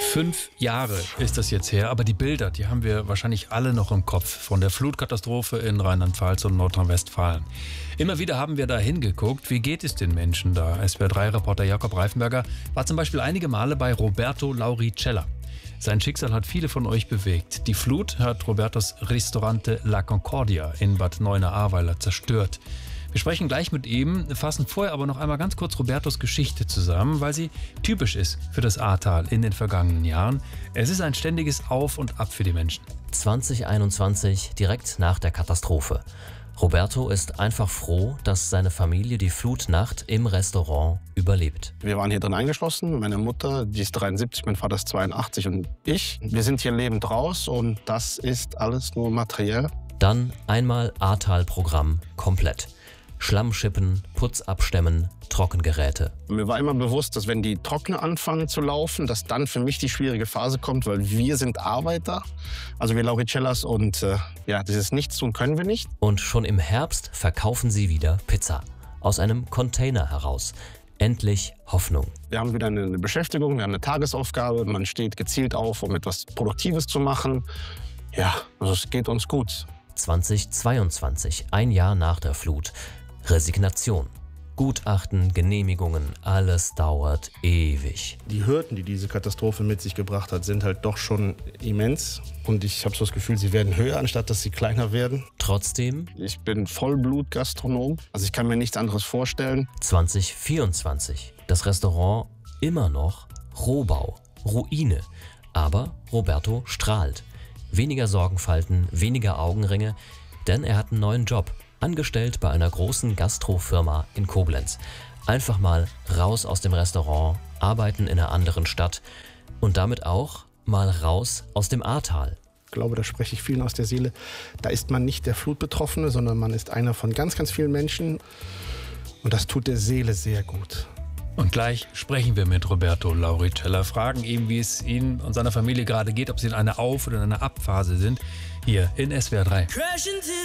5 Jahre ist das jetzt her, aber die Bilder, die haben wir wahrscheinlich alle noch im Kopf von der Flutkatastrophe in Rheinland-Pfalz und Nordrhein-Westfalen. Immer wieder haben wir da hingeguckt, wie geht es den Menschen da? SWR3-Reporter Jakob Reifenberger war zum Beispiel einige Male bei Roberto Lauricella. Sein Schicksal hat viele von euch bewegt. Die Flut hat Robertos Ristorante La Concordia in Bad Neuenahr-Ahrweiler zerstört. Wir sprechen gleich mit ihm, fassen vorher aber noch einmal ganz kurz Robertos Geschichte zusammen, weil sie typisch ist für das Ahrtal in den vergangenen Jahren. Es ist ein ständiges Auf und Ab für die Menschen. 2021, direkt nach der Katastrophe. Roberto ist einfach froh, dass seine Familie die Flutnacht im Restaurant überlebt. Wir waren hier drin eingeschlossen. Meine Mutter, die ist 73, mein Vater ist 82 und ich. Wir sind hier lebend raus und das ist alles nur materiell. Dann einmal Ahrtal-Programm komplett. Schlammschippen, Putz abstemmen, Trockengeräte. Mir war immer bewusst, dass wenn die Trockner anfangen zu laufen, dass dann für mich die schwierige Phase kommt, weil wir sind Arbeiter, also wir Lauricellas und dieses Nichtstun können wir nicht. Und schon im Herbst verkaufen sie wieder Pizza. Aus einem Container heraus. Endlich Hoffnung. Wir haben wieder eine Beschäftigung, wir haben eine Tagesaufgabe, man steht gezielt auf, um etwas Produktives zu machen. Ja, also es geht uns gut. 2022, ein Jahr nach der Flut. Resignation. Gutachten, Genehmigungen, alles dauert ewig. Die Hürden, die diese Katastrophe mit sich gebracht hat, sind halt doch schon immens. Und ich habe so das Gefühl, sie werden höher, anstatt dass sie kleiner werden. Trotzdem, Ich bin Vollblut-Gastronom, also ich kann mir nichts anderes vorstellen. 2024. Das Restaurant immer noch Rohbau, Ruine. Aber Roberto strahlt. Weniger Sorgenfalten, weniger Augenringe, denn er hat einen neuen Job. Angestellt bei einer großen Gastrofirma in Koblenz. Einfach mal raus aus dem Restaurant, arbeiten in einer anderen Stadt und damit auch mal raus aus dem Ahrtal. Ich glaube, da spreche ich vielen aus der Seele. Da ist man nicht der Flutbetroffene, sondern man ist einer von ganz, ganz vielen Menschen. Und das tut der Seele sehr gut. Und gleich sprechen wir mit Roberto Lauricella, fragen ihm, wie es ihm und seiner Familie gerade geht, ob sie in einer Auf- oder in einer Abphase sind, hier in SWR 3.